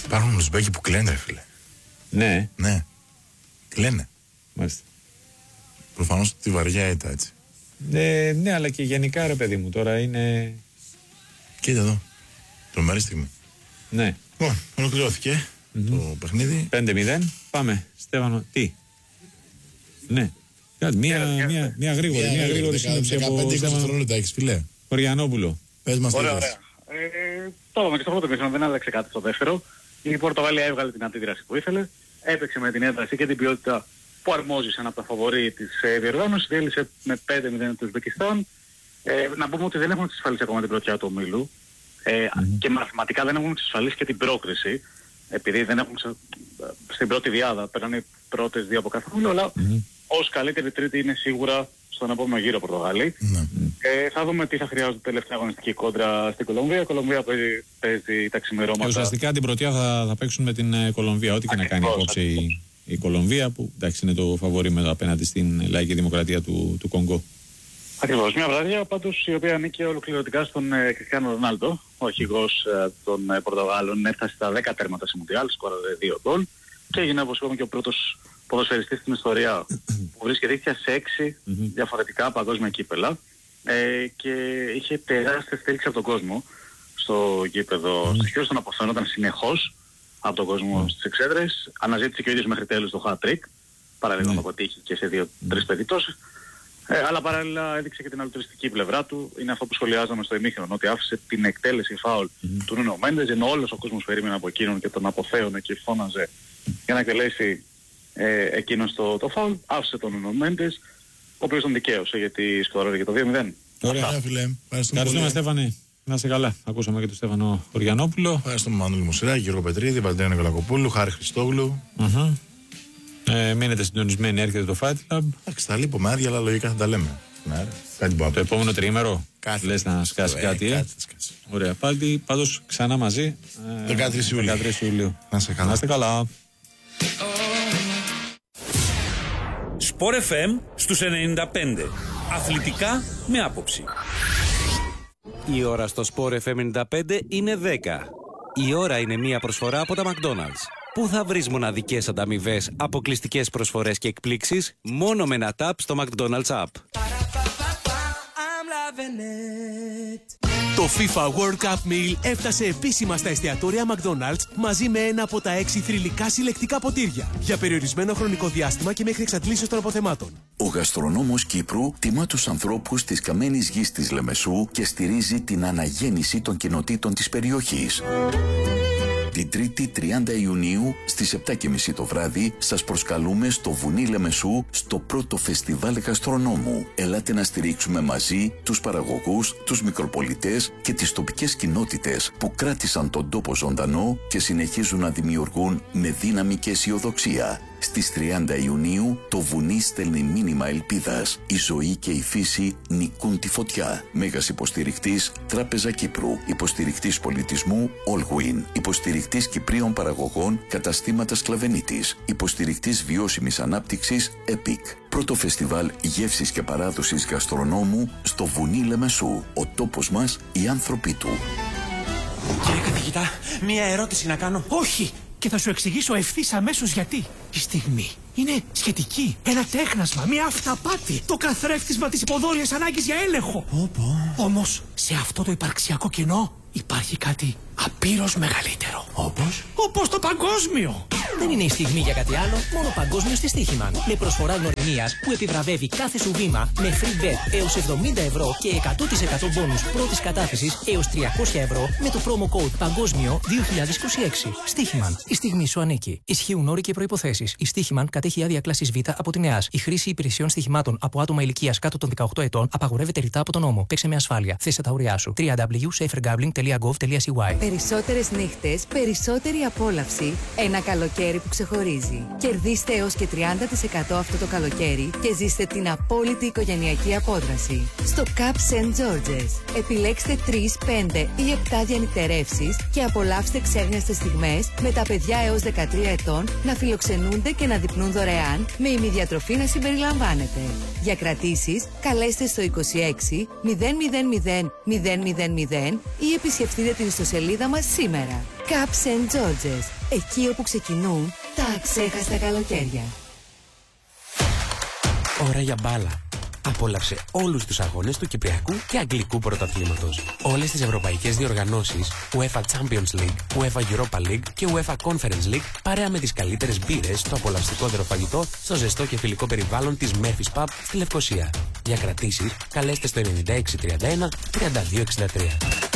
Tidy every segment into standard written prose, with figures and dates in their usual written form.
Υπάρχουν Ουσμπέκοι που κλαίνε, φίλε. Ναι. Ναι. Κλαίνε. Μάλιστα. Προφανώς τη βαριά ήταν έτσι. Ναι, αλλά και γενικά ρε παιδί μου, τώρα είναι. Κοίτα εδώ. Τρομερή στιγμή. Ναι. Λοιπόν, ολοκληρώθηκε το παιχνίδι. 5-0. Πάμε. Στέφανο, τι. Ναι. Μια γρήγορη σύνοψη από 15-20 δευτερόλεπτα έχεις, φίλε. Χωριανόπουλο. Πες μας τι Ωραία. λες. Το είπαμε και στο πρώτο μήχρονο, δεν άλλαξε κάτι στο δεύτερο. Η Πορτογαλία έβγαλε την αντίδραση που ήθελε, έπαιξε με την ένταση και την ποιότητα που αρμόζει σε ένα από τα φαβορί της διοργάνωσης, διέλυσε με 5-0 του Ουσμπεκιστάν. Να πούμε ότι δεν έχουν εξασφαλίσει ακόμα την πρωτιά του ομίλου και μαθηματικά δεν έχουν εξασφαλίσει και την πρόκριση, επειδή δεν έχουν στην πρώτη διάδα, περνάνε οι πρώτες δύο από κάθε ομίλο, αλλά ως καλύτερη τρίτη είναι σίγουρα στον επόμενο γύρο Πορτογάλοι. Θα δούμε τι θα χρειάζεται τελευταία αγωνιστική κόντρα στην Κολομβία. Η Κολομβία παίζει τα ξημερώματα. Ουσιαστικά την πρωτιά θα παίξουν με την Κολομβία. Ό,τι και να κάνει απόψε η Κολομβία, που εντάξει είναι το φαβορί με απέναντι στην λαϊκή δημοκρατία του Κονγκό. Ακριβώς. Μια βραδιά πάντως η οποία ανήκει ολοκληρωτικά στον Κριστιάνο Ρονάλντο. Ο αρχηγός των Πορτογάλων έφτασε στα 10 τέρματα σε Μουντιάλ, σκόραρε 2 γκολ και έγινε όπως είπαμε και ο πρώτος ποδοσφαιριστής στην ιστορία που βρίσκεται σε 6 διαφορετικά παγκόσμια κύπελα και είχε τεράστια στήριξη από τον κόσμο στο γήπεδο. Στοιχείως τον αποθεωνόταν συνεχώς από τον κόσμο στις εξέδρες. Αναζήτησε και ο ίδιος μέχρι τέλους το hat-trick, παραλίγο να αποτύχει και σε 2-3 περιπτώσεις. Αλλά παράλληλα έδειξε και την αλτρουιστική πλευρά του. Είναι αυτό που σχολιάζαμε στο ημίχρονο, ότι άφησε την εκτέλεση φάουλ του Νούνο Μέντες, ενώ όλος ο κόσμος περίμενε από εκείνον και τον αποθέωνε και φώναζε για να εκτελέσει εκείνος το φάουλ. Άφησε τον Νούνο Μέντες, ο οποίος τον δικαίωσε γιατί σκοράρε για το 2-0. Ωραία, φίλε. Ευχαριστούμε, Στέφανε. Να είστε καλά. Ακούσαμε και τον Στέφανο Χωριανόπουλο. Ευχαριστούμε Μανώλη Μουσηράκη, Γιώργο Πετρίδη, Βαλντένα Νικολακοπούλου, Χάρη Χριστόγλου. Μείνετε συντονισμένοι, έρχεται το Fight Club. Εντάξει, τα λείπουμε άδεια, αλλά λογικά θα τα λέμε. Κάτι το επόμενο τριήμερο. Λες να σκάσει κάτι. Ωραία, πάλι πάντως ξανά μαζί. 13 Ιουλίου. Να είστε καλά. Sport FM στους 95. Αθλητικά με άποψη. Η ώρα στο Sport FM 95 είναι 10. Η ώρα είναι μία προσφορά από τα McDonald's. Πού θα βρεις μοναδικές ανταμοιβές, αποκλειστικές προσφορές και εκπλήξεις μόνο με ένα tap στο McDonald's App. Το FIFA World Cup Meal έφτασε επίσημα στα εστιατόρια McDonald's μαζί με ένα από τα 6 θρυλικά συλλεκτικά ποτήρια για περιορισμένο χρονικό διάστημα και μέχρι εξαντλήσεως των αποθεμάτων. Ο γαστρονόμος Κύπρου τιμά τους ανθρώπους της καμένης γης της Λεμεσού και στηρίζει την αναγέννηση των κοινοτήτων της περιοχής. Την 3η 30 Ιουνίου στις 7.30 το βράδυ σας προσκαλούμε στο Βουνί Λεμεσού στο πρώτο φεστιβάλ γαστρονόμου. Ελάτε να στηρίξουμε μαζί τους παραγωγούς, τους μικροπολιτές και τις τοπικές κοινότητες που κράτησαν τον τόπο ζωντανό και συνεχίζουν να δημιουργούν με δύναμη και αισιοδοξία. Στις 30 Ιουνίου το βουνί στέλνει μήνυμα ελπίδας. Η ζωή και η φύση νικούν τη φωτιά. Μέγας υποστηρικτής Τράπεζα Κύπρου. Υποστηρικτής πολιτισμού Allwin. Υποστηρικτής Κυπρίων παραγωγών Καταστήματα Σκλαβενίτης. Υποστηρικτής βιώσιμης ανάπτυξης EPIC. Πρώτο φεστιβάλ γεύσης και παράδοσης γαστρονόμου στο Βουνί Λεμεσού. Ο τόπος μας, οι άνθρωποι του. Κύριε καθηγητά, μία ερώτηση να κάνω. Όχι! Και θα σου εξηγήσω ευθύς αμέσως γιατί. Η στιγμή είναι σχετική. Ένα τέχνασμα, μια αυταπάτη. Το καθρέφτισμα της υποδόλιας ανάγκης για έλεγχο. Όμως, σε αυτό το υπαρξιακό κενό υπάρχει κάτι απείρως μεγαλύτερο. Όπως το παγκόσμιο. Δεν είναι η στιγμή για κάτι άλλο, μόνο παγκόσμιο στη Στίχημαν. Με προσφορά γνωριμίας που επιβραβεύει κάθε σου βήμα με free bet έως 70 ευρώ και 100% μπόνους πρώτης κατάθεσης έως 300 ευρώ με το promo code Παγκόσμιο 2026. Στίχημαν. Η στιγμή σου ανήκει. Ισχύουν όροι και προϋποθέσεις. Η Στίχημαν κατέχει άδεια κλάσης Β από την ΕΑΣ. Η χρήση υπηρεσιών στοιχημάτων από άτομα ηλικίας κάτω των 18 ετών απαγορεύεται ρητά από τον νόμο. Παίξε με ασφάλεια. Θέσε τα ωριά σου. www.safergambling.gov.cy. Περισσότερες νύχτες, περισσότερη απόλαυση. Ένα καλοκαίρι που ξεχωρίζει. Κερδίστε έως και 30% αυτό το καλοκαίρι και ζήστε την απόλυτη οικογενειακή απόδραση. Στο Cup St. George's. Επιλέξτε 3, 5 ή 7 διανυκτερεύσεις και απολαύστε ξέχνιαστες στιγμές με τα παιδιά έως 13 ετών να φιλοξενούνται και να δειπνούν δωρεάν με ημιδιατροφή να συμπεριλαμβάνεται. Για κρατήσεις, καλέστε στο 26 000 000 ή επισκεφτείτε την ιστοσελίδα μας σήμερα. Cups and Georges, εκεί όπου ξεκινούν τα αξέχαστα καλοκαίρια. Ώρα για μπάλα. Απόλαυσε όλους τους αγώνες του Κυπριακού και Αγγλικού Πρωταθλήματος. Όλες τις ευρωπαϊκές διοργανώσεις, UEFA Champions League, UEFA Europa League και UEFA Conference League, παρέα με τις καλύτερες μπύρες, το απολαυστικότερο φαγητό, στο ζεστό και φιλικό περιβάλλον της Murphy's Pub στη Λευκοσία. Για κρατήσεις, καλέστε στο 9631 3263.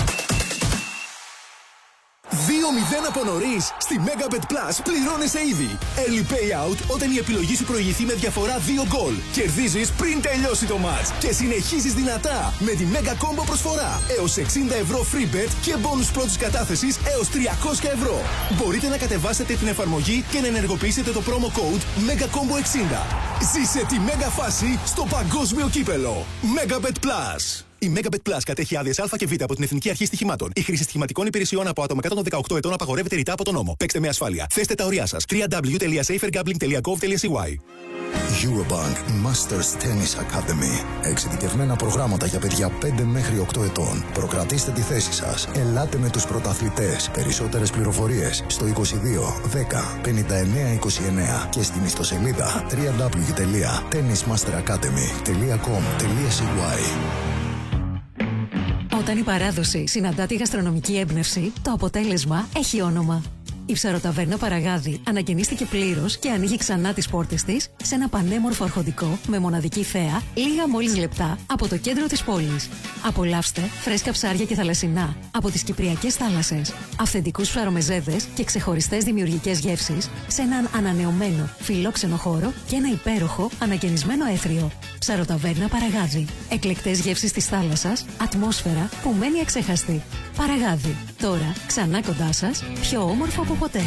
2-0 από νωρίς. Στη Megabet Plus πληρώνεσαι ήδη. Early payout όταν η επιλογή σου προηγηθεί με διαφορά 2 γκολ. Κερδίζεις πριν τελειώσει το match. Και συνεχίζεις δυνατά με τη Mega Combo προσφορά. Έως 60 ευρώ free bet και bonus πρώτης κατάθεσης έως 300 ευρώ. Μπορείτε να κατεβάσετε την εφαρμογή και να ενεργοποιήσετε το promo code Mega Combo 60. Ζήσε τη Mega φάση στο παγκόσμιο κύπελο. Megabet Plus. Η Megabet Plus κατέχει άδειες Α και Β από την Εθνική Αρχή Στοιχημάτων. Η χρήση στοιχηματικών υπηρεσιών από άτομα κάτω των 18 ετών απαγορεύεται ρητά από τον νόμο. Παίξτε με ασφάλεια. Θέστε τα ωριά σας. www.safergambling.gov.cy. Eurobank Masters Tennis Academy. Εξειδικευμένα προγράμματα για παιδιά 5 μέχρι 8 ετών. Προκρατήστε τη θέση σας. Ελάτε με τους πρωταθλητές. Περισσότερες πληροφορίες στο 22 10 59 29 και στην ιστοσελίδα www.tennismasteracademy.com.cy. Όταν η παράδοση συναντά τη γαστρονομική έμπνευση, το αποτέλεσμα έχει όνομα. Η ψαροταβέρνα Παραγάδι ανακαινίστηκε πλήρως και ανοίγει ξανά τις πόρτες της σε ένα πανέμορφο αρχοντικό με μοναδική θέα, λίγα μόλις λεπτά από το κέντρο της πόλης. Απολαύστε φρέσκα ψάρια και θαλασσινά από τις κυπριακές θάλασσες, αυθεντικούς ψαρομεζέδες και ξεχωριστές δημιουργικές γεύσεις σε έναν ανανεωμένο φιλόξενο χώρο και ένα υπέροχο ανακαινισμένο έθριο. Ψαροταβέρνα Παραγάδι. Εκλεκτές γεύσεις της θάλασσας, ατμόσφαιρα που μένει αξέχαστη. Παραγάδι. Τώρα ξανά κοντά σας, πιο όμορφο από ποτέ.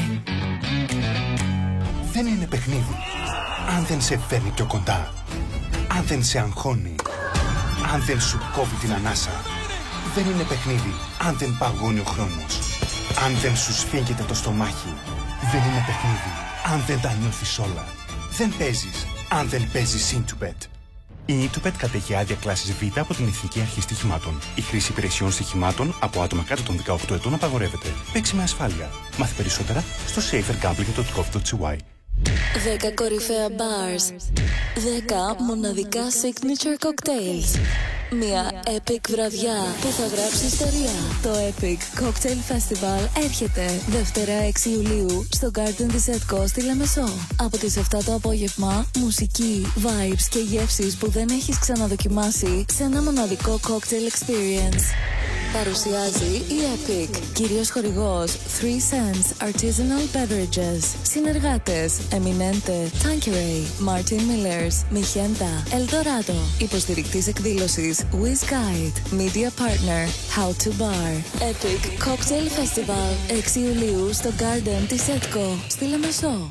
Δεν είναι παιχνίδι αν δεν σε φέρνει πιο κοντά. Αν δεν σε αγχώνει. Αν δεν σου κόβει την ανάσα. Δεν είναι παιχνίδι αν δεν παγώνει ο χρόνος. Αν δεν σου σφίγγεται το στομάχι. Δεν είναι παιχνίδι αν δεν τα νιώθεις όλα. Δεν παίζεις αν δεν παίζεις Intubet. Η Intubet κατέχει άδεια κλάσης Β από την Εθνική Αρχή Στοιχημάτων. Η χρήση υπηρεσιών στοιχημάτων από άτομα κάτω των 18 ετών απαγορεύεται. Παίξει με ασφάλεια. Μάθε περισσότερα στο safergambling.gov.cy. 10 κορυφαία bars. 10 μοναδικά signature cocktails. Μια epic βραδιά που θα γράψει ιστορία. Το Epic Cocktail Festival έρχεται Δευτέρα 6 Ιουλίου στο Garden της ΕΤΚΟ στη Λεμεσό. Από τις 7 το απόγευμα, μουσική, vibes και γεύσεις που δεν έχεις ξαναδοκιμάσει σε ένα μοναδικό cocktail experience. Παρουσιάζει η Epic, κύριος χορηγός 3 Cents Artisanal Beverages. Συνεργάτες Eminente, Tanqueray, Martin Millers, Mijenta, Eldorado. Υποστηρικτής εκδήλωσης Wiz Guide, Media Partner How to Bar. Epic Cocktail Festival 6 Ιουλίου στο Garden της ΕΤΚΟ στη Λεμεσό.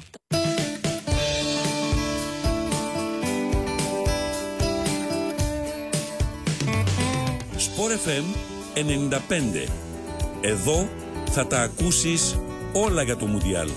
Sport FM 95. Εδώ θα τα ακούσεις όλα για το Μουντιάλ.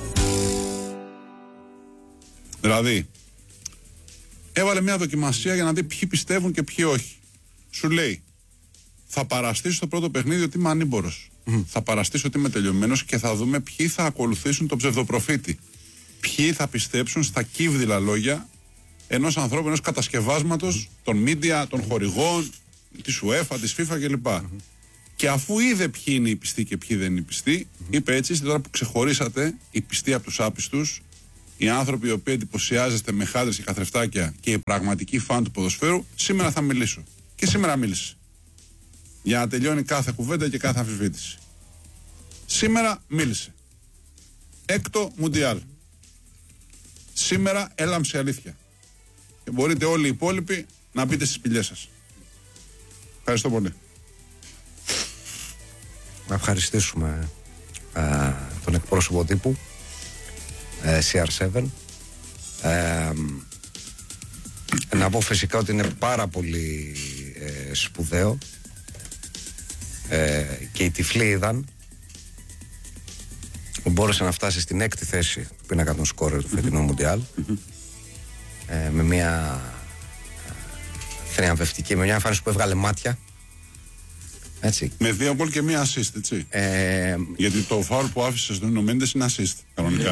Δηλαδή, έβαλε μια δοκιμασία για να δει ποιοι πιστεύουν και ποιοι όχι. Σου λέει, θα παραστήσω το πρώτο παιχνίδι ότι είμαι ανήμπορος. Θα παραστήσω ότι είμαι τελειωμένος και θα δούμε ποιοι θα ακολουθήσουν τον ψευδοπροφήτη. Ποιοι θα πιστέψουν στα κύβδηλα λόγια ενός ανθρώπου, ενός κατασκευάσματος, των media, των χορηγών, της UEFA, της FIFA κλπ. Και αφού είδε ποιοι είναι οι πιστοί και ποιοι δεν είναι οι πιστοί, είπε έτσι: στην ώρα που ξεχωρίσατε οι πιστοί από τους άπιστους, οι άνθρωποι οι οποίοι εντυπωσιάζεστε με χάντρες και καθρεφτάκια και οι πραγματικοί φαν του ποδοσφαίρου, σήμερα θα μιλήσω. Και σήμερα μίλησε. Για να τελειώνει κάθε κουβέντα και κάθε αμφισβήτηση. Σήμερα μίλησε. Έκτο Μουντιάλ. Σήμερα έλαμψε αλήθεια. Και μπορείτε όλοι οι υπόλοιποι να μπείτε στις σπηλιές σας. Ευχαριστώ πολύ. Να ευχαριστήσουμε τον εκπρόσωπο τύπου CR7. Να πω φυσικά ότι είναι πάρα πολύ σπουδαίο και οι τυφλοί είδαν που μπόρεσε να φτάσει στην 6η θέση του πίνακα των σκόρερ του φετινού Μουντιάλ με μια θριαμβευτική, με μια εμφάνιση που έβγαλε μάτια Έτσι. Με 2 γκολ και 1 assist, έτσι. Γιατί το φάουλ που άφησε στον Νούνο Μέντες είναι assist. Κανονικά.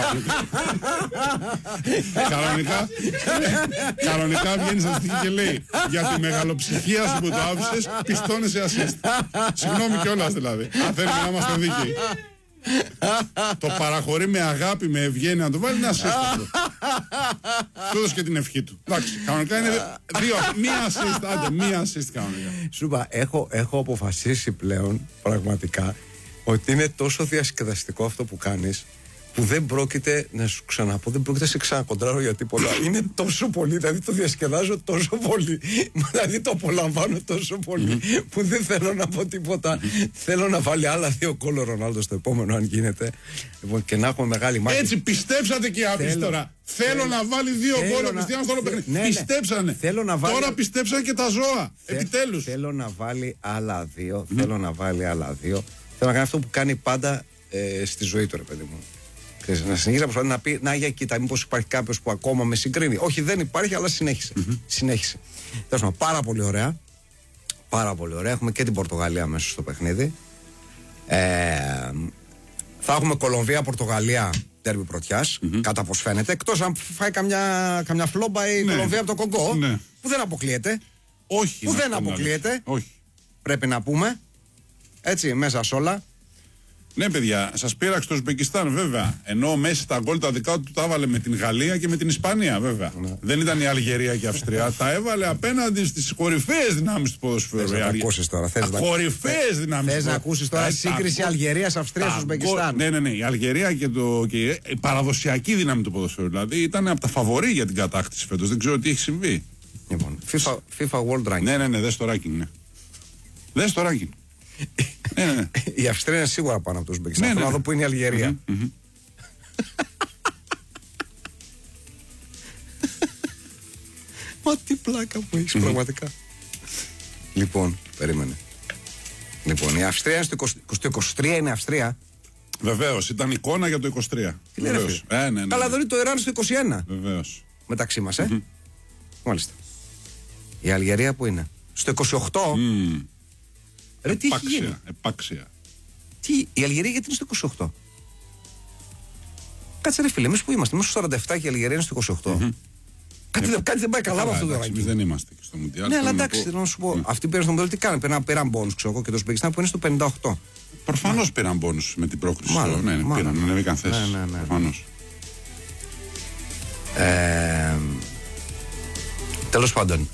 Κανονικά βγαίνει στα στοιχεία και λέει για τη μεγαλοψυχία σου που το άφησες, πιστώνεσαι assist. Συγγνώμη κιόλας δηλαδή. Αν θέλουμε να είμαστε δίκαιοι. Το παραχωρεί με αγάπη, με ευγένεια να το βάλει ένα assist. Του έδωσε και την ευχή του. Εντάξει, κανονικά είναι 2, 1 assist, άντε, 1 assist κανονικά. Σου είπα, έχω αποφασίσει πλέον πραγματικά ότι είναι τόσο διασκεδαστικό αυτό που κάνεις, που δεν πρόκειται να σου ξαναπώ, δεν πρόκειται να σε ξανακοντράρω για τίποτα. Είναι τόσο πολύ, δηλαδή το διασκεδάζω τόσο πολύ, δηλαδή το απολαμβάνω τόσο πολύ, που δεν θέλω να πω τίποτα. Θέλω να βάλει άλλα 2 γκολ ο Ρονάλντο στο επόμενο, αν γίνεται. Λοιπόν, και να έχουμε μεγάλη μάχη. Έτσι πιστέψατε και οι άπιστοι τώρα. Θέλω να βάλει 2 γκολ ο Κριστιάνο στο όλο παιχνίδι. Ναι, πιστέψανε. Τώρα πιστέψανε και τα ζώα. Επιτέλους. Θέλω να βάλει άλλα 2. Θέλω να βάλει άλλα 2. Θέλω να κάνει αυτό που κάνει πάντα στη ζωή του, ρε παιδί μου. Να συνεχίσει να προσπαθεί να πει: να, για κοίτα, μήπως υπάρχει κάποιος που ακόμα με συγκρίνει. Όχι, δεν υπάρχει, αλλά συνέχισε. Συνέχισε. Τέλος πάντων, πάρα πολύ ωραία. Πάρα πολύ ωραία. Έχουμε και την Πορτογαλία μέσα στο παιχνίδι. Θα έχουμε Κολομβία-Πορτογαλία, τέρμι πρωτιάς, κατά πως φαίνεται. Εκτός αν φάει καμιά φλόμπα η Κολομβία από το Κογκό, που δεν αποκλείεται. Όχι. Που δεν αποκλείεται. Όχι. Πρέπει να πούμε. Έτσι, μέσα σ' όλα. Ναι, παιδιά, σας πείραξε το Ουσμπεκιστάν, βέβαια. Ενώ μέσα στα γκολ τα δικά του τα έβαλε με την Γαλλία και με την Ισπανία, βέβαια. Δεν ήταν η Αλγερία και η Αυστρία. Τα έβαλε απέναντι στις κορυφαίες δυνάμεις του ποδοσφαίρου. Θες να ακούσεις τώρα. Κορυφαίες δυνάμεις. Θες να ακούσεις τώρα σύγκριση Αλγερίας-Αυστρίας-Ουσμπεκιστάν. Ναι. Η Αλγερία και η παραδοσιακή δύναμη του ποδοσφαίρου. Δηλαδή ήταν από τα φαβορί για την κατάκτηση φέτος. Δεν ξέρω τι έχει συμβεί. Λοιπόν, FIFA World Ranking. Ναι, δες το ranking. Δες το ranking. Ναι. Η Αυστρία είναι σίγουρα πάνω από το Ουσμπεκιστάν. Θέλω να δω που είναι η Αλγερία. Μα τι πλάκα που έχεις πραγματικά. Λοιπόν, περίμενε. Λοιπόν, η Αυστρία είναι στο 23, είναι Αυστρία. Βεβαίως, ήταν εικόνα για το 23. Ναι. Καλά, δεν είναι το Ιράν στο 21. Βεβαίως. Μεταξύ μας, Μάλιστα. Η Αλγερία που είναι? Στο 28. Ρε, τι έχει γίνει? Επάξια. Η Αλγερία γιατί είναι στο 28? Κάτσε ρε φίλε, εμείς που είμαστε? Είμαστε στο 47 και η Αλγερία είναι στο 28. Κάτι δεν πάει καλά με αυτό το ranking. Εμείς δεν είμαστε και στο Μουντιάλ. Ναι, αλλά εντάξει, θέλω να σου πω. Αυτοί πήραν στον Μουντιάλ, τι κάνουν? Πήραν μπόνους, ξέρω εγώ, και το Ουσμπεκιστάν που είναι στο 58. Προφανώς πήραν μπόνους με την πρόκριση. Ναι, πήραν, ανέβηκαν θέσεις. Προφανώς. Τέλος πάντων.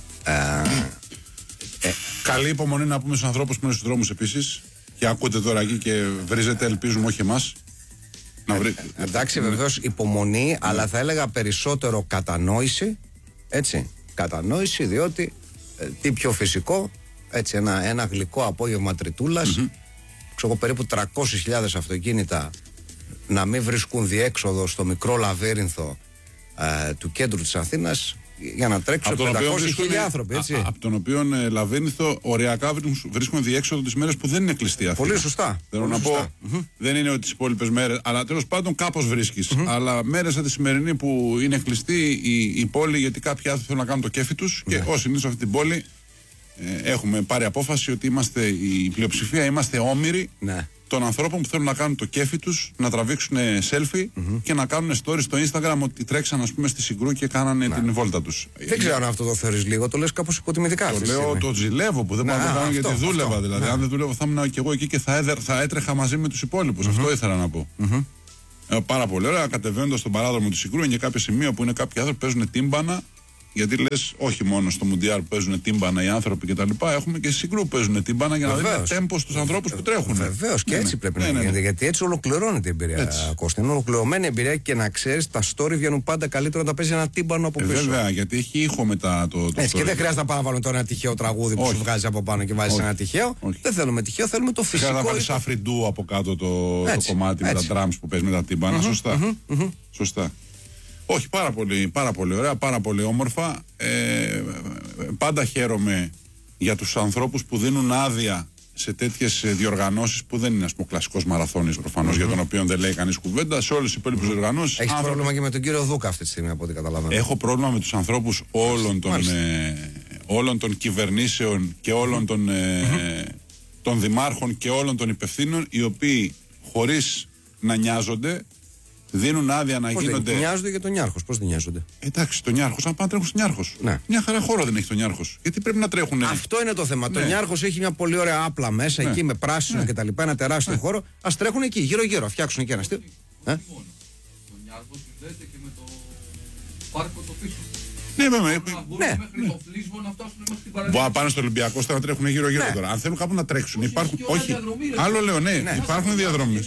Καλή υπομονή να πούμε στους ανθρώπους που είναι στους δρόμους επίσης. Και ακούτε τώρα εκεί και βρίζετε, ελπίζουμε όχι εμάς. Εντάξει, βεβαίως υπομονή, αλλά θα έλεγα περισσότερο κατανόηση. Έτσι. Κατανόηση, διότι τι πιο φυσικό, έτσι, ένα γλυκό απόγευμα Τριτούλας, ξέρω περίπου 300.000 αυτοκίνητα να μην βρίσκουν διέξοδο στο μικρό λαβύρινθο του κέντρου της Αθήνας για να τρέξουν 500.000 άνθρωποι, έτσι. Από τον οποίο λαβύρινθο οριακά βρίσκουν διέξοδο τις μέρες που δεν είναι κλειστή Αθήνα. Πολύ σωστά. Θέλω να πω, δεν είναι ότι τις υπόλοιπες μέρες, αλλά τέλος πάντων κάπως βρίσκεις. Αλλά μέρες σαν τη σημερινή που είναι κλειστή η πόλη, γιατί κάποιοι άνθρωποι θέλουν να κάνουν το κέφι τους και όσοι είναι σε αυτή την πόλη έχουμε πάρει απόφαση ότι είμαστε η πλειοψηφία, είμαστε όμηροι των ανθρώπων που θέλουν να κάνουν το κέφι τους, να τραβήξουν selfie και να κάνουν stories στο Instagram ότι τρέξαν, ας πούμε, στη Συγκρού και κάνανε την βόλτα τους. Δεν ξέρω αν αυτό το θεωρείς λίγο, το λες κάπως υποτιμητικά. Το λέω, το ζηλεύω που δεν μπορώ να το κάνω γιατί δούλευα. Δηλαδή, αν δεν δούλευα θα ήμουν και εγώ εκεί και θα έτρεχα μαζί με τους υπόλοιπους. Αυτό ήθελα να πω. Πάρα πολύ ωραία. Κατεβαίνοντας στον παράδρομο του Συγκρού, είναι και κάποια σημεία που είναι κάποιοι άνθρωποι που παίζουν τύμπανα. Γιατί λες, όχι μόνο στο Μουντιάλ που παίζουν τύμπανα οι άνθρωποι κτλ. Έχουμε και στη Συγκρού που παίζουν τύμπανα για να δίνουν τέμπο στους ανθρώπους που τρέχουν. Βεβαίως και έτσι πρέπει να γίνεται. Γιατί έτσι ολοκληρώνεται η εμπειρία. Κώστα. Είναι ολοκληρωμένη εμπειρία και να ξέρεις, τα story βγαίνουν πάντα καλύτερα να τα παίζει ένα τύμπανο από πίσω. Βέβαια, γιατί έχει ήχο μετά το. Έτσι, και δεν χρειάζεται να πάμε τώρα ένα τυχαίο τραγούδι που σου βγάζει από πάνω και βάζει ένα τυχαίο. Δεν θέλουμε τυχαίο, θέλουμε το φυσικό. Χρειάζεται να βάλει αφριντού από κάτω το κομμάτι με τα drums που παίζει με τα τύμπανα. Σωστά. Όχι, πάρα πολύ ωραία, πάρα πολύ όμορφα. Πάντα χαίρομαι για τους ανθρώπους που δίνουν άδεια σε τέτοιες διοργανώσεις που δεν είναι, ας πούμε, κλασικός μαραθώνιος προφανώς, για τον οποίο δεν λέει κανείς κουβέντα. Σε όλες τις υπόλοιπες διοργανώσεις. Έχεις πρόβλημα και με τον κύριο Δούκα αυτή τη στιγμή, από ό,τι καταλαβαίνω. Έχω πρόβλημα με τους ανθρώπους όλων των κυβερνήσεων και όλων των των δημάρχων και όλων των υπευθύνων, οι οποίοι χωρίς να νοιάζονται δίνουν άδεια να γίνονται. Δεν νοιάζονται για τον Νιάρχος. Πώς δεν νοιάζονται? Εντάξει, τον Νιάρχος, αν πάνε τρέχουν στον Νιάρχος. Ναι. Μια χαρά χώρο δεν έχει τον Νιάρχος. Γιατί πρέπει να τρέχουν. Αυτό είναι το θέμα. Ναι. Το Νιάρχος έχει μια πολύ ωραία άπλα μέσα, εκεί με πράσινο κτλ. Ένα τεράστιο χώρο. Ας τρέχουν εκεί, γύρω-γύρω. Φτιάξουν εκεί ένα στήλο. Το Νιάρχος συνδέεται και με το πάρκο το πίσω. Ναι, βέβαια. Μέχρι το φλίσμα να φτάσουν μέχρι την παραλία. Μπορεί να πάνε στο Ολυμπιακό να τρέχουν γύρω-γύρω τώρα. Αν θέλουν κάπου να τρέξουν, υπάρχουν. Όχι. Άλλο λέω, ναι, υπάρχουν διαδρομές.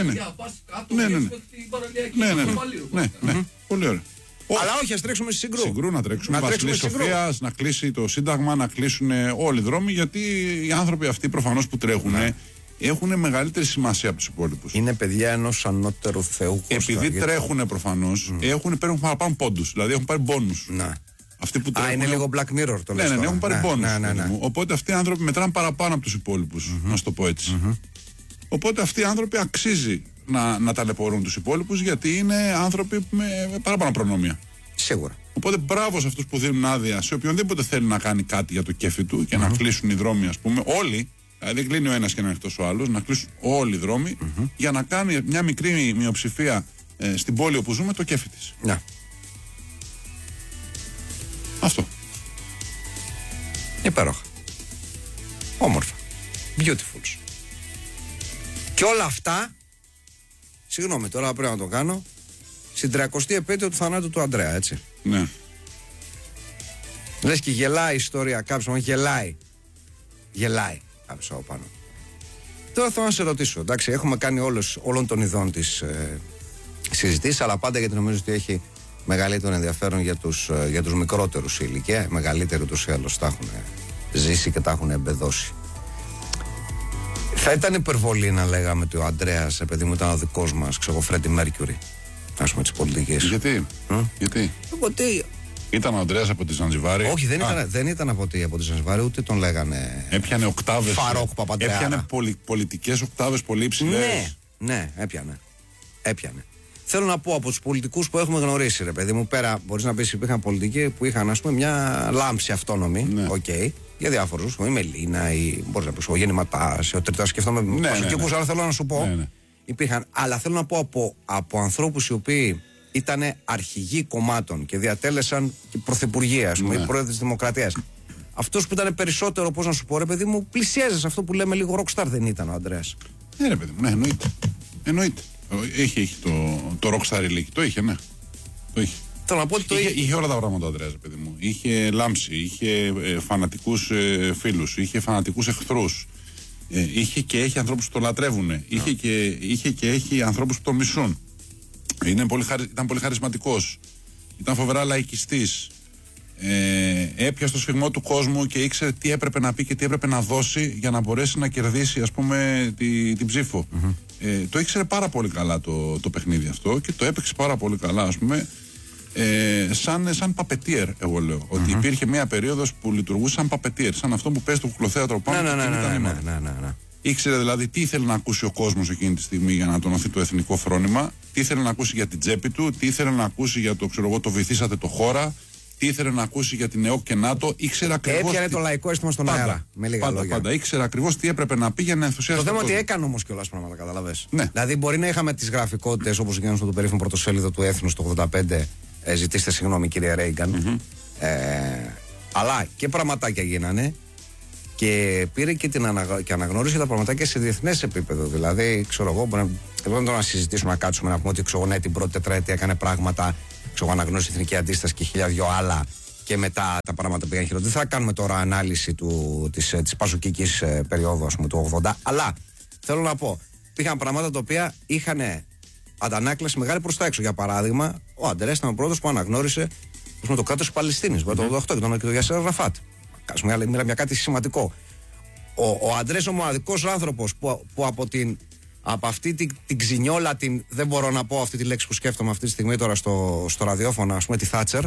Ναι. Πολύ ωραία. Αλλά όχι, ας τρέξουμε στη Συγκρού. Συγκρού να τρέξουμε. Βασιλής Σοφίας, να κλείσει το Σύνταγμα, να κλείσουν όλοι οι δρόμοι. Γιατί οι άνθρωποι αυτοί προφανώς που τρέχουν έχουν μεγαλύτερη σημασία από τους υπόλοιπους. Είναι παιδιά ενός ανώτερου Θεού. Επειδή τρέχουν προφανώς, παίρνουν παραπάνω πόντους. Δηλαδή έχουν πάρει μπόνους. Αυτοί που τρέχουν. Είναι λίγο Black Mirror το λέω. Ναι, έχουν πάρει μπόνους. Οπότε αυτοί οι άνθρωποι μετράνε παραπάνω από τους υπόλοιπους. Να σου το πω έτσι. Οπότε αυτοί οι άνθρωποι αξίζει να ταλαιπωρούν τους υπόλοιπους, γιατί είναι άνθρωποι με παραπάνω προνόμια. Σίγουρα. Οπότε μπράβο σε αυτούς που δίνουν άδεια σε οποιονδήποτε θέλει να κάνει κάτι για το κέφι του και να κλείσουν οι δρόμοι, ας πούμε, όλοι. Δηλαδή δεν κλείνει ο ένας και να ανοιχτός ο άλλος, να κλείσουν όλοι οι δρόμοι για να κάνει μια μικρή μειοψηφία στην πόλη όπου ζούμε το κέφι της. Ναι. Αυτό. Υπέροχα. Όμορφα. Beautiful. Και όλα αυτά, συγγνώμη τώρα πρέπει να το κάνω, στην 30η επέτειο του θανάτου του Ανδρέα, έτσι. Ναι. Λες και γελάει η ιστορία κάποιος, μα γελάει. Γελάει κάποιος από πάνω. Τώρα θέλω να σε ρωτήσω, εντάξει, έχουμε κάνει όλων των ειδών της συζητήσεις, αλλά πάντα γιατί νομίζω ότι έχει μεγαλύτερο ενδιαφέρον για τους μικρότερους σε ηλικία, μεγαλύτεροι τους ή άλλως τα έχουν ζήσει και τα έχουν εμπεδώσει. Θα ήταν υπερβολή να λέγαμε ότι ο Ανδρέας, επειδή μου ήταν ο δικός μας, ξέρω, Φρέντι Μέρκιουρι, ας πούμε, της πολιτικής. Γιατί? Ήταν ο Ανδρέας από τη Ζανζιβάρη. Όχι, δεν ήταν από τη Ζανζιβάρη, ούτε τον λέγανε. Έπιανε οκτάβες. Φαρόκ Παπαντρεάρα. Έπιανε πολιτικές οκτάβες πολύ υψηλές. Ναι, έπιανε. Θέλω να πω από τους πολιτικούς που έχουμε γνωρίσει, ρε παιδί μου, πέρα μπορείς να πεις υπήρχαν πολιτικοί που είχαν, ας πούμε, μια λάμψη αυτόνομη. Okay, για διάφορους. Η Μελίνα, μπορείς να πεις ο Γεννηματάς, ο Τριτάς, σκεφτόμαι προσωπικούς, αλλά θέλω να σου πω. Υπήρχαν. Αλλά θέλω να πω από ανθρώπους οι οποίοι ήταν αρχηγοί κομμάτων και διατέλεσαν και πρωθυπουργία, ας πούμε, οι πρόεδροι της Δημοκρατίας. Αυτός που ήταν περισσότερο, πώς να σου πω, ρε παιδί μου, πλησιάζει σε αυτό που λέμε λίγο rockstar, δεν ήταν ο Ανδρέας? Ναι, ρε παιδί μου, ναι, εννοείται. Είχε το rockstar ηλίκη, το είχε, ναι. Το είχε. Θέλω να πω ότι είχε όλα τα πράγματα ο Ανδρέας, ρε παιδί μου. Είχε λάμψη, είχε φανατικούς φίλους, είχε φανατικούς εχθρούς. Είχε και έχει ανθρώπους που το λατρεύουν. Είχε και έχει ανθρώπους που το μισούν. Ήταν πολύ χαρισματικός. Ήταν φοβερά λαϊκιστής. Έπιασε το σφιγμό του κόσμου και ήξερε τι έπρεπε να πει και τι έπρεπε να δώσει για να μπορέσει να κερδίσει, ας πούμε, την ψήφο. Το ήξερε πάρα πολύ καλά το παιχνίδι αυτό και το έπαιξε πάρα πολύ καλά, ας πούμε, σαν παπετίερ, εγώ λέω. Ότι υπήρχε μια περίοδος που λειτουργούσε σαν παπετίερ, σαν αυτό που παίζει το κουκλοθέατρο πάνω και κινεί τα νήματα. Ήξερε δηλαδή τι ήθελε να ακούσει ο κόσμος εκείνη τη στιγμή για να τονωθεί το εθνικό φρόνημα, τι ήθελε να ακούσει για την τσέπη του, τι ήθελε να ακούσει για το βοηθήσατε το χώρα, τι ήθελε να ακούσει για την ΕΟΚ και ΝΑΤΟ. Ήξερε ακριβώς. Έπιανε το λαϊκό αίσθημα στον αέρα. Με λίγα λόγια. Πάντα. Ήξερε ακριβώς τι έπρεπε να πει για να ενθουσιάσει. Το θέμα είναι ότι έκανε όμως κιόλας πράγματα, καταλαβες. Ναι. Δηλαδή, μπορεί να είχαμε τις γραφικότητες όπως γίνανε στο περίφημο πρωτοσέλιδο του Έθνους το 1985. Ζητήστε συγγνώμη, κύριε Ρέιγκαν. Αλλά και πραγματάκια γίνανε. Και πήρε και και αναγνώρισε τα πραγματάκια σε διεθνές επίπεδο. Δηλαδή, ξέρω εγώ, μπορεί να συζητήσουμε, να κάτσουμε να πούμε ότι ναι, την πρώτη τετραετία έκανε πράγματα. Ξέρω, αναγνώρισε εθνική αντίσταση και 1002 άλλα. Και μετά τα πράγματα πήγαν χειρότερα. Δεν θα κάνουμε τώρα ανάλυση της πασοκικής περίοδου, ας πούμε, του 80. Αλλά θέλω να πω, υπήρχαν πράγματα τα οποία είχαν αντανάκλαση μεγάλη προς τα έξω. Για παράδειγμα, ο Ανδρέας ήταν ο πρώτος που αναγνώρισε το κράτος της Παλαιστίνης το 1988 και τον Γιασέρ Αραφάτ. Μιλάμε για κάτι σημαντικό. Ο Ανδρέας ο μοναδικός άνθρωπος που από αυτή την ξινιόλα, δεν μπορώ να πω αυτή τη λέξη που σκέφτομαι αυτή τη στιγμή τώρα στο ραδιόφωνο, ας πούμε, τη Θάτσερ,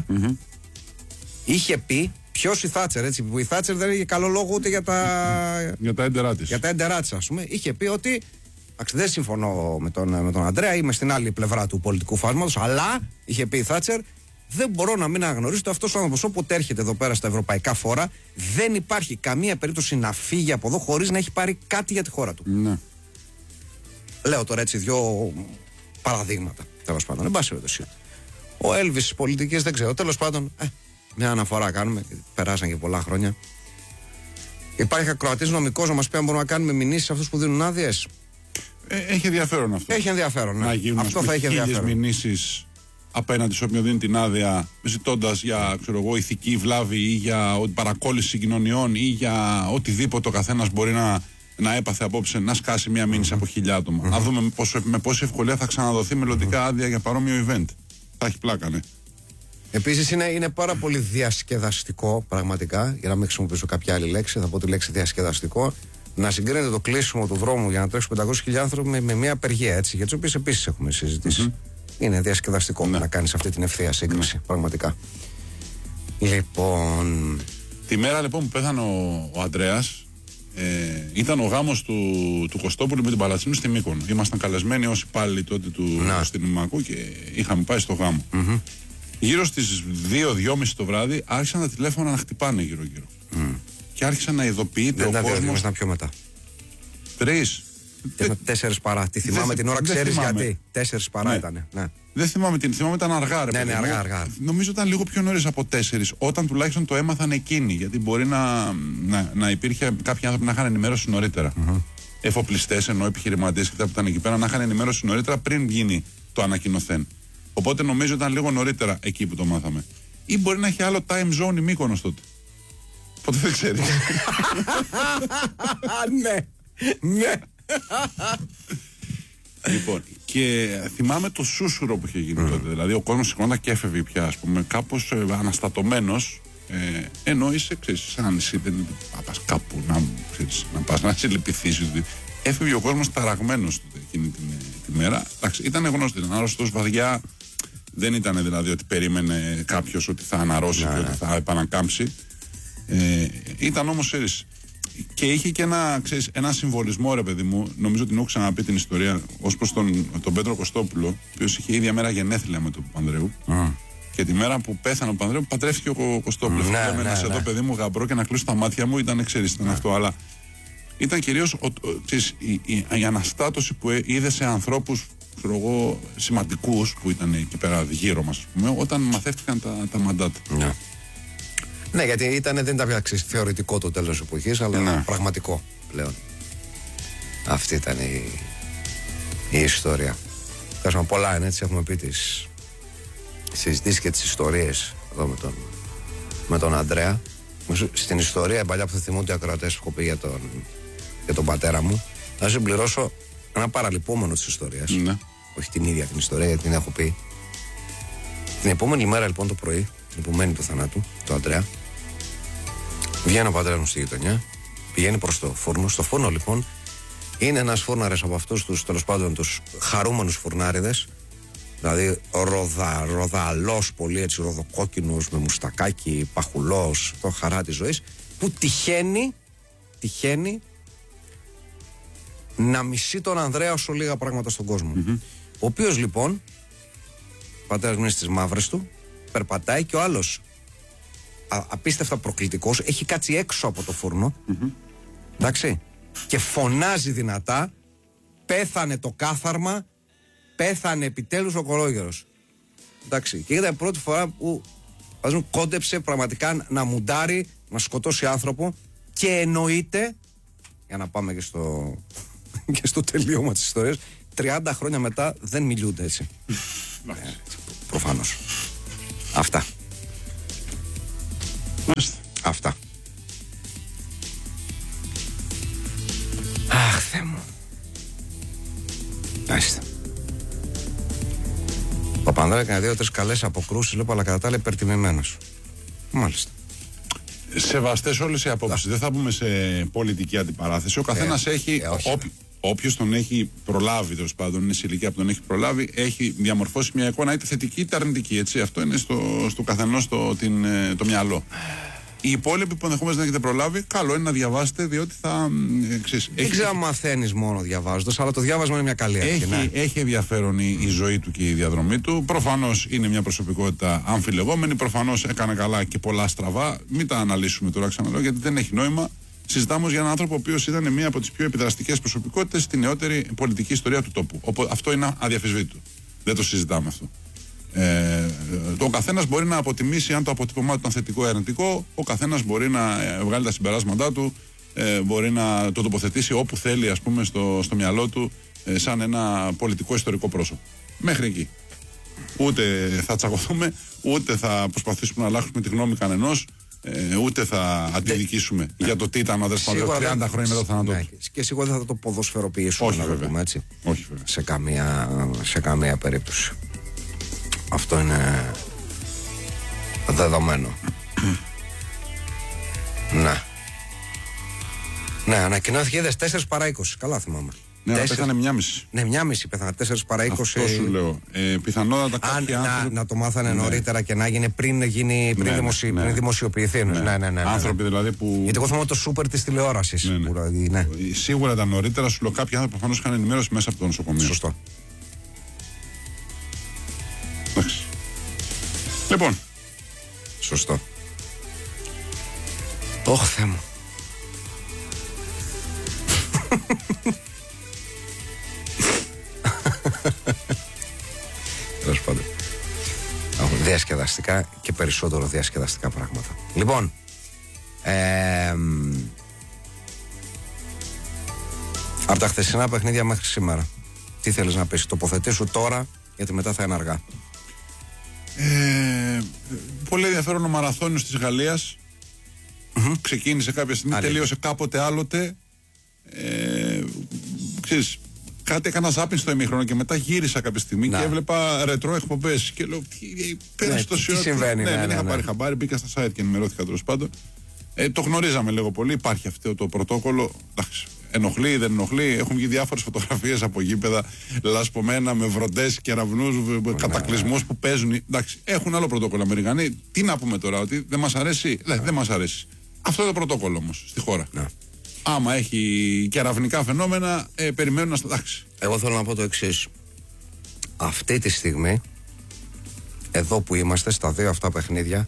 είχε πει ποιος η Θάτσερ, έτσι, που η Θάτσερ δεν είχε καλό λόγο ούτε για τα έντερά της. Για τα έντερά της, ας πούμε. Είχε πει ότι δεν συμφωνώ με τον Ανδρέα, είμαι στην άλλη πλευρά του πολιτικού φάσματος, αλλά είχε πει η Θάτσερ, δεν μπορώ να μην αναγνωρίσω ότι αυτός ο άνθρωπος όποτε έρχεται εδώ πέρα στα ευρωπαϊκά φόρα, δεν υπάρχει καμία περίπτωση να φύγει από εδώ χωρίς να έχει πάρει κάτι για τη χώρα του. Ναι. Λέω τώρα έτσι δύο παραδείγματα. Τέλος πάντων, εν πάση περιπτώσει. Ο Έλβης στις πολιτικές δεν ξέρω. Τέλος πάντων, μια αναφορά κάνουμε. Περάσαν και πολλά χρόνια. Υπάρχει ακροατής νομικός να μας πει αν μπορούμε να κάνουμε μηνύσεις σε αυτούς που δίνουν άδειες. Έχει ενδιαφέρον αυτό. Έχει ενδιαφέρον. Ναι. Να γίνουν αυτό θα έχει ενδιαφέρον. μηνύσεις απέναντι σε όποιον δίνει την άδεια, ζητώντας για ηθική βλάβη ή για παρακόλληση συγκοινωνιών ή για οτιδήποτε ο καθένας μπορεί να έπαθε απόψε, να σκάσει μια μήνυση από 1.000 άτομα. Να δούμε με πόση ευκολία θα ξαναδοθεί μελλοντικά άδεια για παρόμοιο event. Θα έχει πλάκα, ναι. Επίσης είναι πάρα πολύ διασκεδαστικό, πραγματικά, για να μην χρησιμοποιήσω κάποια άλλη λέξη, θα πω τη λέξη διασκεδαστικό, να συγκρίνεται το κλείσιμο του δρόμου για να τρέξουν 500.000 άνθρωποι με μια απεργία, έτσι, για τις οποίες επίσης έχουμε συζητήσει. Είναι διασκεδαστικό να κάνεις αυτή την ευθεία σύγκριση, πραγματικά. Λοιπόν. Τη μέρα λοιπόν που πέθανε ο Ανδρέας, ήταν ο γάμος του Κωστόπουλου με την Παλατσίνου στη Μύκονο. Ήμασταν καλεσμένοι ως υπάλληλοι τότε του αστυνομικού και είχαμε πάει στο γάμο. Γύρω στις 2-2.30 το βράδυ άρχισαν τα τηλέφωνα να χτυπάνε γύρω-γύρω. Και άρχισαν να ειδοποιείται ο κόσμος. Δεν πιο μετά. 3. 4 παρά. Τη θυμάμαι την ώρα, ξέρεις γιατί. 4 παρά ήταν. Ναι. Δεν θυμάμαι την. Θυμάμαι ήταν αργά, ρε παιδί. Ναι, αργά. Νομίζω ήταν λίγο πιο νωρίς από 4. Όταν τουλάχιστον το έμαθαν εκείνοι. Γιατί μπορεί να υπήρχε κάποιοι άνθρωποι να είχαν ενημέρωση νωρίτερα. Εφοπλιστές, ενώ επιχειρηματίες και τα που ήταν εκεί πέρα, να είχαν ενημέρωση νωρίτερα πριν γίνει το ανακοινωθέν. Οπότε νομίζω ήταν λίγο νωρίτερα εκεί που το μάθαμε. Ή μπορεί να έχει άλλο time zone η Μύκονος τότε. Οπότε δεν ξέρει. Ναι. Λοιπόν, και θυμάμαι το σούσουρο που είχε γίνει τότε. Δηλαδή, ο κόσμος σηκώνονταν και έφευγε πια, ας πούμε, κάπως αναστατωμένος. Ενώ είσαι, ξέρεις, σαν νησί, δεν να πας κάπου να πας να συλληπιθείς. Έφευγε ο κόσμος ταραγμένος τότε εκείνη τη μέρα. Εντάξει, ήταν γνωστό, ήταν άρρωστος βαθιά. Δεν ήταν δηλαδή ότι περίμενε κάποιος ότι θα αναρρώσει και ότι θα επανακάμψει. Ήταν όμως, ξέρεις, και είχε και ένα συμβολισμό, ρε παιδί μου. Νομίζω ότι την έχω ξαναπεί την ιστορία ως προς τον Πέτρο Κωστόπουλο, ο οποίος είχε ίδια μέρα γενέθλια με τον Παπανδρέου. Και τη μέρα που πέθανε ο Παπανδρέου, παντρεύτηκε ο Κωστόπουλο. Λέμε να σε δω, παιδί μου, γαμπρό και να κλείσω τα μάτια μου, ήταν αυτό. Αλλά ήταν κυρίως η αναστάτωση που είδε σε ανθρώπους σημαντικούς που ήταν εκεί πέρα γύρω μας, όταν μαθεύτηκαν τα μαντάτα. Ναι, γιατί δεν ήταν πια θεωρητικό το τέλος της εποχής, αλλά πραγματικό πλέον. Αυτή ήταν η ιστορία. Κάνουμε πολλά, έτσι, έχουμε πει τις συζητήσεις και τις ιστορίες εδώ με τον Ανδρέα. Στην ιστορία, παλιά που θα θυμούνται οι ακροατές που έχω πει για τον πατέρα μου, θα συμπληρώσω ένα παραλυπόμενο της ιστορίας. Όχι την ίδια την ιστορία, γιατί την έχω πει. Την επόμενη μέρα λοιπόν το πρωί, την επομένη του θανάτου, του Ανδρέα, βγαίνει ο πατέρας μου στη γειτονιά, πηγαίνει προς το φούρνο. Στο φούρνο λοιπόν είναι ένας φούρναρες από αυτούς τους, τέλος πάντων, τους χαρούμενους φουρνάριδες, δηλαδή ροδαλός, πολύ έτσι ροδοκόκκινος, με μουστακάκι, παχουλός, το χαρά της ζωής, που τυχαίνει να μισεί τον Ανδρέα όσο λίγα πράγματα στον κόσμο. Ο οποίος λοιπόν, ο πατέρας μου είναι στις μαύρες του, περπατάει και ο άλλος, απίστευτα προκλητικός, έχει κάτσει έξω από το φούρνο, εντάξει, και φωνάζει δυνατά, πέθανε το κάθαρμα, πέθανε επιτέλους ο κολόγερος. Εντάξει, και ήταν η πρώτη φορά που κόντεψε πραγματικά να μουντάρει, να σκοτώσει άνθρωπο, και εννοείται, για να πάμε και στο τελείωμα της ιστορίας, 30 χρόνια μετά δεν μιλούνται έτσι. Προφανώς. Αυτά. Αυτά. Αχ, Θεέ μου. Μάλιστα. Ο Παπανδρέου έκανε 2-3 καλές αποκρούσεις, λέω, αλλά κατά τα άλλα υπερτιμημένος. Μάλιστα. Σεβαστές όλες οι απόψεις. Δεν θα πούμε σε πολιτική αντιπαράθεση. Ο καθένας έχει, όποιος τον έχει προλάβει, τέλος πάντων, είναι σε ηλικία που τον έχει προλάβει, έχει διαμορφώσει μια εικόνα είτε θετική είτε αρνητική. Έτσι. Αυτό είναι στο καθενός το μυαλό. Οι υπόλοιποι που ενδεχομένως δεν έχετε προλάβει, καλό είναι να διαβάσετε, διότι θα. Δεν ξέρω αν μαθαίνεις μόνο διαβάζοντας, αλλά το διάβασμα είναι μια καλή αρχή. Έχει ενδιαφέρον η ζωή του και η διαδρομή του. Προφανώς είναι μια προσωπικότητα αμφιλεγόμενη. Προφανώς έκανε καλά και πολλά στραβά. Μην τα αναλύσουμε τώρα, ξαναλέω, γιατί δεν έχει νόημα. Συζητάμε για έναν άνθρωπο ο οποίος ήταν μία από τις πιο επιδραστικές προσωπικότητες στην νεότερη πολιτική ιστορία του τόπου. Αυτό είναι αδιαφυσβήτητο. Δεν το συζητάμε αυτό. Ο καθένας μπορεί να αποτιμήσει αν το αποτύπωμά του ήταν θετικό ή αρνητικό. Ο καθένας μπορεί να βγάλει τα συμπεράσματά του, μπορεί να το τοποθετήσει όπου θέλει, ας πούμε, στο μυαλό του, σαν ένα πολιτικό ιστορικό πρόσωπο. Μέχρι εκεί. Ούτε θα τσακωθούμε, ούτε θα προσπαθήσουμε να αλλάξουμε τη γνώμη κανενός, ούτε θα αντιδικήσουμε για το τι ήταν ο αδερφάδερφος 30 χρόνια μετά το θάνατό του. Και σίγουρα δεν θα το ποδοσφαιροποιήσουμε. Όχι, να το βέβαια. πούμε έτσι. Όχι, βέβαια. Σε καμία περίπτωση. Αυτό είναι δεδομένο. Ναι. Ναι, ανακοινώθηκε, είδες, 4 παρά 20. Καλά θυμάμαι. Ναι, αλλά πέθανε 1,5. Ναι, 1,5 πέθανε. 4 παρά 20. Αυτό σου λέω. Πιθανότατα κάποιοι άνθρωποι. Να το μάθανε νωρίτερα και να γίνει πριν δημοσιοποιηθεί. Ναι. Άνθρωποι δηλαδή που. Γιατί εγώ θυμάμαι το σούπερ της τηλεόρασης. Ναι. Σίγουρα ήταν νωρίτερα, σου λέω, κάποιοι άνθρωποι προφανώς είχαν ενημέρωση μέσα από το νοσοκομείο. Σωστό. Εντάξει. Λοιπόν. Σωστό. Ωχ, Θεέ μου. Τέλος πάντων. Έχουν διασκεδαστικά και περισσότερο διασκεδαστικά πράγματα. Λοιπόν, από τα χθεσινά παιχνίδια μέχρι σήμερα, τι θέλεις να πεις? Τοποθετήσου τώρα, γιατί μετά θα είναι αργά. Πολύ ενδιαφέρον ο μαραθώνιος της Γαλλίας. Ξεκίνησε κάποια στιγμή, τελείωσε κάποτε άλλοτε. Ξέρεις, κάτι έκανα ζάπιν στο ημίχρονο και μετά γύρισα κάποια στιγμή και έβλεπα ρετρό εκπομπές και λέω πέρασε τόση ώρα. Τι συμβαίνει? Δεν είχα πάρει χαμπάρι, μπήκα στα site και ενημερώθηκα τέλος πάντων. Το γνωρίζαμε λίγο πολύ, υπάρχει αυτό το πρωτόκολλο. Εντάξει, ενοχλεί, δεν ενοχλεί. Έχουν βγει διάφορες φωτογραφίες από γήπεδα λασπωμένα με βροντές, κεραυνούς, κατακλυσμούς που παίζουν. Εντάξει, έχουν άλλο πρωτόκολλο Αμερικανοί. Τι να πούμε τώρα, ότι δεν μας αρέσει? Δεν μας αρέσει. Αυτό είναι το πρωτόκολλο όμως στη χώρα. Άμα έχει κεραυνικά φαινόμενα, περιμένουν να στατάξει. Εγώ θέλω να πω το εξής. Αυτή τη στιγμή, εδώ που είμαστε, στα δύο αυτά παιχνίδια,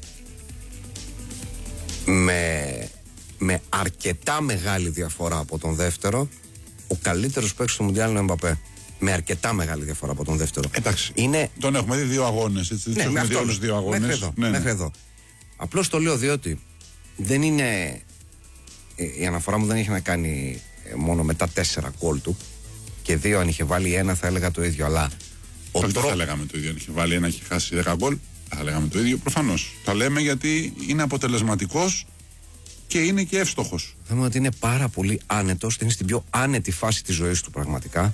με αρκετά μεγάλη διαφορά από τον δεύτερο, ο καλύτερος παίκτης του Μουντιάλ είναι ο Εμπαπέ. Με αρκετά μεγάλη διαφορά από τον δεύτερο. Εντάξει. Τον έχουμε δει 2 αγώνες. Ναι, έχουμε δει όλους 2 αγώνες. Μέχρι εδώ. Απλώς το λέω διότι δεν είναι. Η αναφορά μου δεν έχει να κάνει μόνο με τα 4 γκολ του και 2 αν είχε βάλει 1 θα έλεγα το ίδιο, αλλά δεν θα λέγαμε το ίδιο. Αν είχε βάλει 1 και χάσει 10 γκολ θα λέγαμε το ίδιο. Προφανώς. Τα λέμε γιατί είναι αποτελεσματικός και είναι και εύστοχος. Θέλω ότι είναι πάρα πολύ άνετος, είναι στην πιο άνετη φάση της ζωής του πραγματικά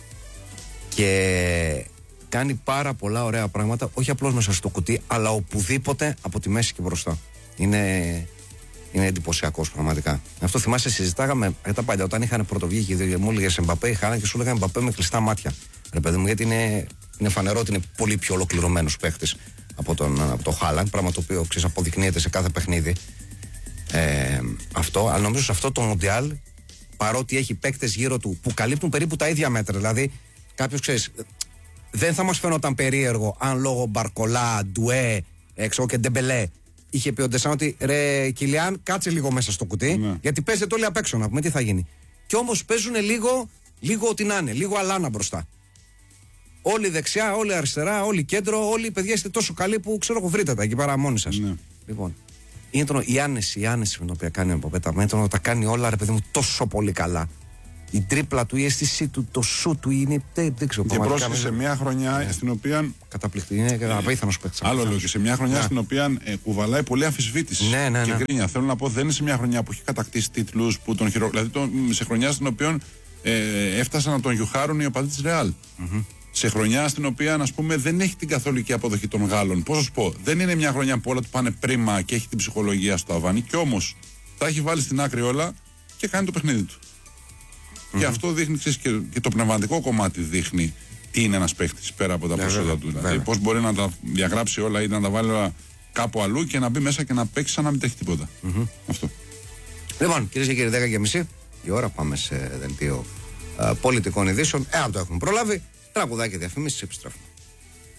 και κάνει πάρα πολλά ωραία πράγματα, όχι απλώς μέσα στο κουτί, αλλά οπουδήποτε από τη μέση και μπροστά. Είναι εντυπωσιακός πραγματικά. Αυτό θυμάσαι, συζητάγαμε τα παλιά όταν είχαν πρωτοβγεί και μου έλεγε Εμπαπέ, είχαν και σου έλεγαν Εμπαπέ με κλειστά μάτια. Ρε παιδί μου, γιατί είναι φανερό ότι είναι πολύ πιο ολοκληρωμένος παίχτης από τον Χάλαντ, πράγμα το οποίο αποδεικνύεται σε κάθε παιχνίδι. Αυτό, αλλά νομίζω σε αυτό το Μουντιάλ, παρότι έχει παίκτες γύρω του που καλύπτουν περίπου τα ίδια μέτρα, δηλαδή κάποιος ξέρεις, δεν θα μας φαίνονταν περίεργο αν λόγω Μπαρκολά, Ντουέ, και Ντεμπελέ είχε πει ο Ντεσάν ότι ρε Κιλιάν, κάτσε λίγο μέσα στο κουτί, γιατί παίζετε όλοι απ' έξω να πούμε τι θα γίνει. Και όμως παίζουν λίγο ό,τι να είναι, λίγο αλάνα μπροστά. Όλοι δεξιά, όλοι αριστερά, όλοι κέντρο, όλοι οι παιδιά είστε τόσο καλοί που ξέρω εγώ βρείτε τα εκεί πέρα μόνοι σας. Λοιπόν, είναι η άνεση με την οποία κάνει ο Εμπαπέ μέτρο, τα κάνει όλα ρε παιδί μου τόσο πολύ καλά. Η τρίπλα του, η αίσθησή του, το σου του είναι. Δεν ξέρω. Και πρόσεχε σε μια χρονιά στην οποία. Καταπληκτική. Είναι απίθανος παίκτης. Άλλο λέω και σε μια χρονιά στην οποία κουβαλάει πολύ αμφισβήτηση. Και γκρίνια. Θέλω να πω, δεν είναι σε μια χρονιά που έχει κατακτήσει τίτλους που τον δηλαδή σε χρονιά στην οποία έφτασαν να τον γιουχάρουν οι οπαδοί της Ρεάλ. Σε χρονιά στην οποία, ας πούμε, δεν έχει την καθολική αποδοχή των Γάλλων. Πώς θα σου πω, δεν είναι μια χρονιά που όλα του πάνε πρίμα και έχει την ψυχολογία στο ταβάνι. Κι όμως τα έχει βάλει στην άκρη όλα και κάνει το παιχνίδι του. Και αυτό δείχνει, ξέρεις, και το πνευματικό κομμάτι δείχνει τι είναι ένας παίχτης πέρα από τα προσόντα του. Δηλαδή, πώς μπορεί να τα διαγράψει όλα ή να τα βάλει όλα κάπου αλλού και να μπει μέσα και να παίξει σαν να μην τρέχει τίποτα. Αυτό. Λοιπόν, κυρίες και κύριοι, 10:30 η ώρα, πάμε σε δελτίο πολιτικών ειδήσεων. Εάν το έχουμε προλάβει, τραγουδάκι διαφήμισης, επιστρέφουμε.